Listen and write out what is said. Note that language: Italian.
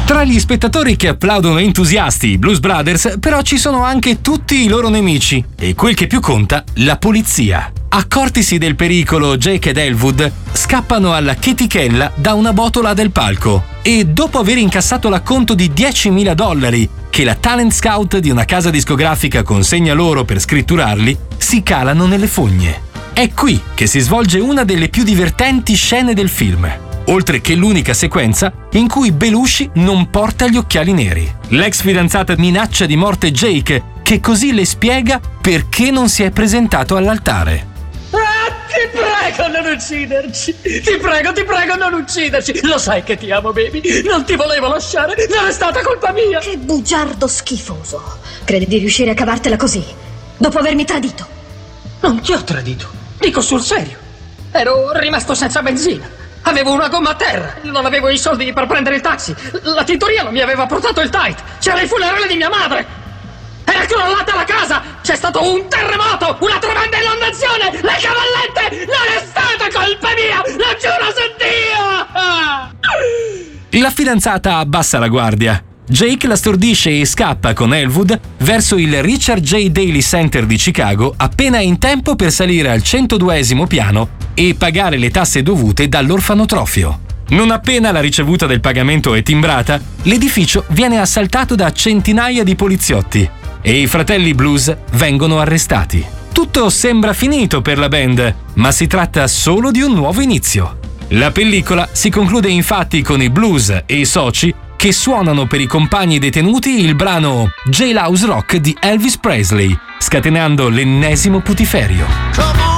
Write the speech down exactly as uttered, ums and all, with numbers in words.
Tra gli spettatori che applaudono entusiasti i Blues Brothers, però ci sono anche tutti i loro nemici e quel che più conta, la polizia. Accortisi del pericolo, Jake ed Elwood scappano alla chetichella da una botola del palco e dopo aver incassato l'acconto di diecimila dollari che la talent scout di una casa discografica consegna loro per scritturarli, si calano nelle fogne. È qui che si svolge una delle più divertenti scene del film, oltre che l'unica sequenza in cui Belushi non porta gli occhiali neri. L'ex fidanzata minaccia di morte Jake, che così le spiega perché non si è presentato all'altare. Ah, ti prego non ucciderci! Ti prego, ti prego non ucciderci! Lo sai che ti amo, baby! Non ti volevo lasciare! Non è stata colpa mia! Che bugiardo schifoso! Credi di riuscire a cavartela così? Dopo avermi tradito? Non ti ho tradito! Dico sul serio! Ero rimasto senza benzina! Avevo una gomma a terra! Non avevo i soldi per prendere il taxi! La tintoria non mi aveva portato il tight! C'era il funerale di mia madre! Era crollata la casa! C'è stato un terremoto! Una tremenda inondazione! Le cavallette! Non è stata colpa mia! Lo giuro su Dio! La fidanzata abbassa la guardia. Jake la stordisce e scappa con Elwood verso il Richard J. Daley Center di Chicago appena in tempo per salire al centoduesimo piano e pagare le tasse dovute dall'orfanotrofio. Non appena la ricevuta del pagamento è timbrata, l'edificio viene assaltato da centinaia di poliziotti e i fratelli Blues vengono arrestati. Tutto sembra finito per la band, ma si tratta solo di un nuovo inizio. La pellicola si conclude infatti con i Blues e i soci che suonano per i compagni detenuti il brano Jailhouse Rock di Elvis Presley, scatenando l'ennesimo putiferio.